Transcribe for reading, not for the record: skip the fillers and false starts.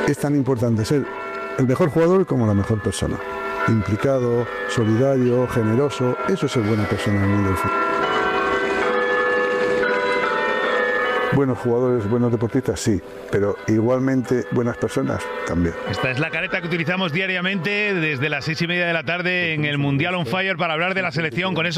es tan importante ser el mejor jugador como la mejor persona. Implicado, solidario, generoso, eso es ser buena persona en el mundo del fútbol. Buenos jugadores, buenos deportistas, sí, pero igualmente buenas personas también. Esta es la careta que utilizamos diariamente desde las 6:30 de la tarde en el Mundial on Fire para hablar de la selección con eso.